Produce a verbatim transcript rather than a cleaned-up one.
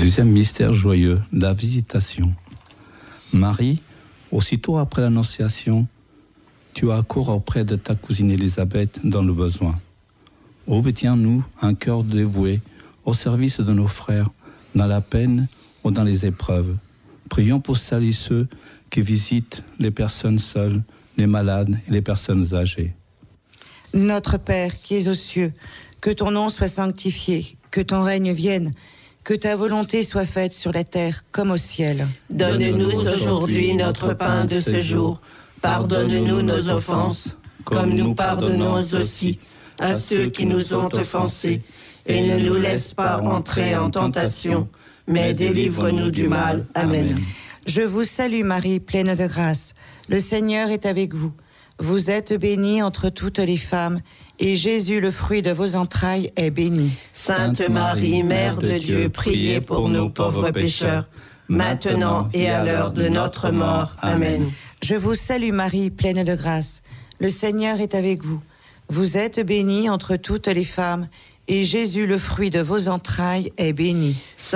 Deuxième mystère joyeux, la visitation. Marie, aussitôt après l'Annonciation, tu accours auprès de ta cousine Élisabeth dans le besoin. Obtiens-nous un cœur dévoué au service de nos frères, dans la peine ou dans les épreuves. Prions pour saluer ceux qui visitent les personnes seules, les malades et les personnes âgées. Notre Père qui es aux cieux, que ton nom soit sanctifié, que ton règne vienne, que ta volonté soit faite sur la terre comme au ciel. Donne-nous aujourd'hui notre pain de ce jour. Pardonne-nous nos offenses, comme nous pardonnons aussi à ceux qui nous ont offensés. Et ne nous laisse pas entrer en tentation, mais délivre-nous du mal. Amen. Je vous salue Marie, pleine de grâce. Le Seigneur est avec vous. Vous êtes bénie entre toutes les femmes, et Jésus, le fruit de vos entrailles, est béni. Sainte Marie, Mère de Dieu, priez pour nous pauvres pécheurs, maintenant et à l'heure de notre mort. Amen. Je vous salue Marie, pleine de grâce. Le Seigneur est avec vous. Vous êtes bénie entre toutes les femmes, et Jésus, le fruit de vos entrailles, est béni.